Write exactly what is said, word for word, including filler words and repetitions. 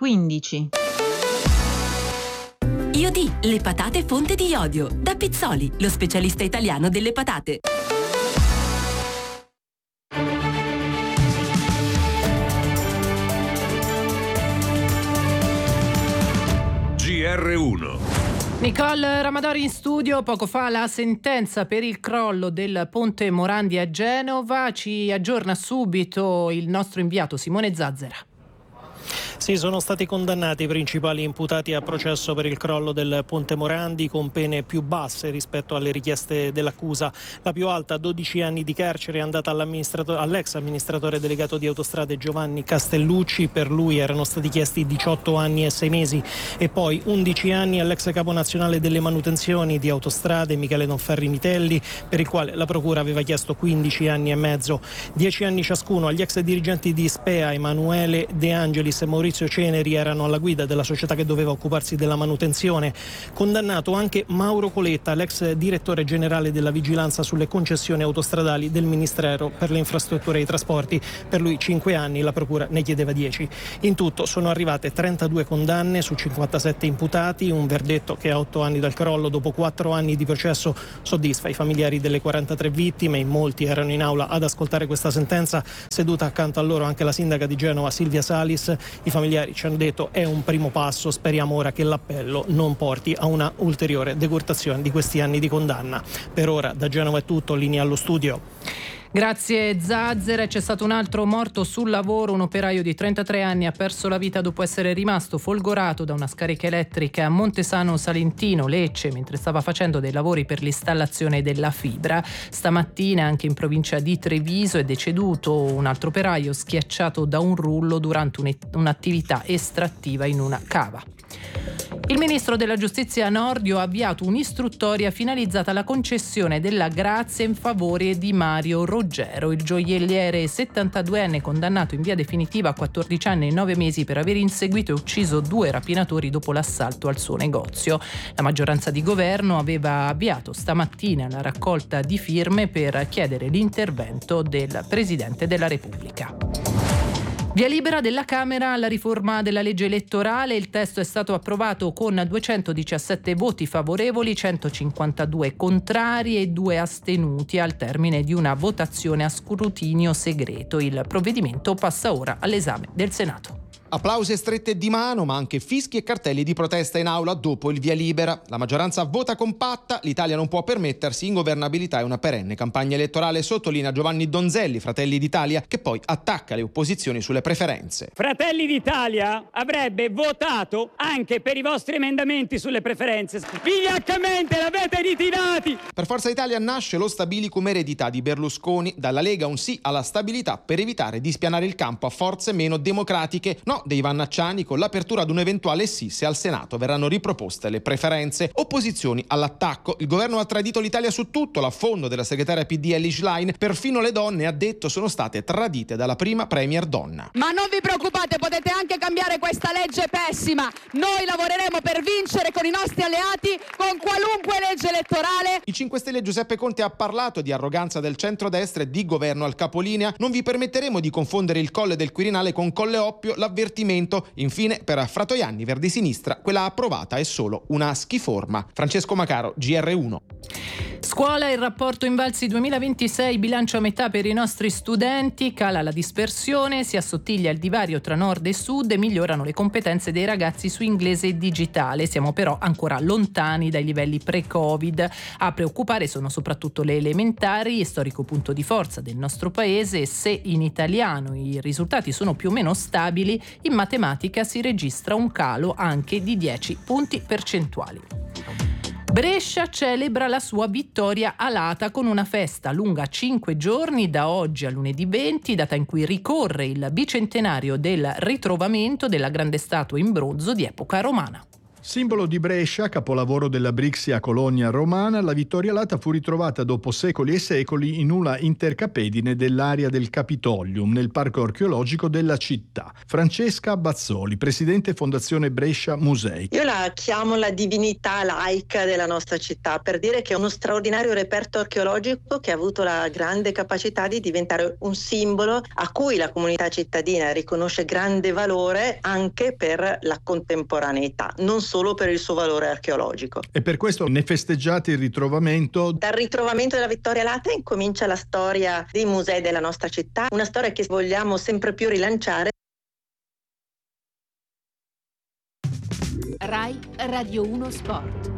quindici. Iodì, le patate fonte di iodio. Da Pizzoli, lo specialista italiano delle patate. G R uno. Nicole Ramadori in studio. Poco fa la sentenza per il crollo del ponte Morandi a Genova. Ci aggiorna subito il nostro inviato Simone Zazzera. Sì, sono stati condannati i principali imputati a processo per il crollo del ponte Morandi con pene più basse rispetto alle richieste dell'accusa. La più alta, dodici anni di carcere, è andata all'ex amministratore delegato di Autostrade Giovanni Castellucci. Per lui erano stati chiesti diciotto anni e sei mesi. E poi undici anni all'ex capo nazionale delle manutenzioni di Autostrade Michele Donferri Mitelli, per il quale la procura aveva chiesto quindici anni e mezzo. dieci anni ciascuno agli ex dirigenti di Spea Emanuele De Angelis e Maurizio Ceneri, erano alla guida della società che doveva occuparsi della manutenzione. Condannato anche Mauro Coletta, l'ex direttore generale della vigilanza sulle concessioni autostradali del Ministero per le infrastrutture e i trasporti. Per lui cinque anni, la procura ne chiedeva dieci. In tutto sono arrivate trentadue condanne su cinquantasette imputati, un verdetto che a otto anni dal crollo, dopo quattro anni di processo, soddisfa i familiari delle quarantatré vittime. In molti erano in aula ad ascoltare questa sentenza, seduta accanto a loro anche la sindaca di Genova Silvia Salis. I familiari ci hanno detto: è un primo passo, speriamo ora che l'appello non porti a una ulteriore decurtazione di questi anni di condanna. Per ora da Genova è tutto, linea allo studio. Grazie Zazzera. C'è stato un altro morto sul lavoro. Un operaio di trentatré anni ha perso la vita dopo essere rimasto folgorato da una scarica elettrica a Montesano Salentino, Lecce, mentre stava facendo dei lavori per l'installazione della fibra. Stamattina anche in provincia di Treviso è deceduto un altro operaio schiacciato da un rullo durante un'attività estrattiva in una cava. Il ministro della Giustizia Nordio ha avviato un'istruttoria finalizzata alla concessione della grazia in favore di Mario Roggero, il gioielliere settantaduenne condannato in via definitiva a quattordici anni e nove mesi per aver inseguito e ucciso due rapinatori dopo l'assalto al suo negozio. La maggioranza di governo aveva avviato stamattina la raccolta di firme per chiedere l'intervento del Presidente della Repubblica. Via libera della Camera alla riforma della legge elettorale. Il testo è stato approvato con duecentodiciassette voti favorevoli, centocinquantadue contrari e due astenuti al termine di una votazione a scrutinio segreto. Il provvedimento passa ora all'esame del Senato. Applausi e strette di mano, ma anche fischi e cartelli di protesta in aula dopo il via libera. La maggioranza vota compatta, l'Italia non può permettersi ingovernabilità e una perenne campagna elettorale, sottolinea Giovanni Donzelli, Fratelli d'Italia, che poi attacca le opposizioni sulle preferenze. Fratelli d'Italia avrebbe votato anche per i vostri emendamenti sulle preferenze. Vigliaccamente l'avete ritirati! Per Forza Italia nasce lo stabilicum eredità di Berlusconi, dalla Lega un sì alla stabilità per evitare di spianare il campo a forze meno democratiche. No dei Vannacciani con l'apertura ad un eventuale sì se al Senato verranno riproposte le preferenze. Opposizioni all'attacco. Il governo ha tradito l'Italia su tutto, l'affondo della segretaria P D Elly Schlein. Perfino le donne, ha detto, sono state tradite dalla prima premier donna. Ma non vi preoccupate, potete anche cambiare questa legge pessima. Noi lavoreremo per vincere con i nostri alleati, con qualunque legge elettorale. Il cinque Stelle Giuseppe Conte ha parlato di arroganza del centrodestra e di governo al capolinea. Non vi permetteremo di confondere il Colle del Quirinale con Colle Oppio, l'avvertimento. Infine, per Fratoianni, Verdi Sinistra, quella approvata è solo una schiforma. Francesco Macaro, G R uno. Scuola, il rapporto Invalsi duemilaventisei, bilancio a metà per i nostri studenti, cala la dispersione, si assottiglia il divario tra nord e sud e migliorano le competenze dei ragazzi su inglese e digitale. Siamo però ancora lontani dai livelli pre-Covid. A preoccupare sono soprattutto le elementari, storico punto di forza del nostro paese. Se in italiano i risultati sono più o meno stabili, in matematica si registra un calo anche di dieci punti percentuali. Brescia celebra la sua vittoria alata con una festa lunga cinque giorni da oggi a lunedì venti, data in cui ricorre il bicentenario del ritrovamento della grande statua in bronzo di epoca romana. Simbolo di Brescia, capolavoro della Brixia colonia romana, la vittorialata fu ritrovata dopo secoli e secoli in una intercapedine dell'area del Capitolium, nel parco archeologico della città. Francesca Bazzoli, presidente Fondazione Brescia Musei. Io la chiamo la divinità laica della nostra città, per dire che è uno straordinario reperto archeologico che ha avuto la grande capacità di diventare un simbolo a cui la comunità cittadina riconosce grande valore anche per la contemporaneità, non solo per il suo valore archeologico. E per questo ne festeggiate il ritrovamento? Dal ritrovamento della Vittorialata incomincia la storia dei musei della nostra città, una storia che vogliamo sempre più rilanciare. Rai Radio uno Sport.